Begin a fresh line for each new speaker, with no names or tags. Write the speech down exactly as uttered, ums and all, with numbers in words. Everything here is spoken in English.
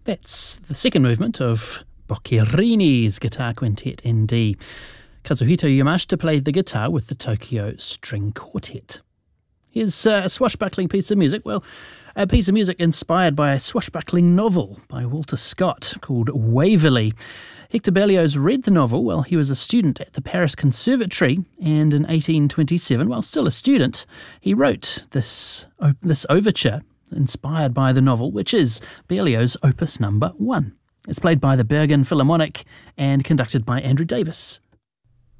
That's the second movement of Boccherini's Guitar Quintet in D. Kazuhito Yamashita played the guitar with the Tokyo String Quartet. Here's a swashbuckling piece of music. Well, a piece of music inspired by a swashbuckling novel by Walter Scott called Waverley. Hector Berlioz read the novel while he was a student at the Paris Conservatory, and in eighteen twenty-seven, while still a student, he wrote this, this overture inspired by the novel, which is Berlioz's opus number one. It's played by the Bergen Philharmonic and conducted by Andrew Davis.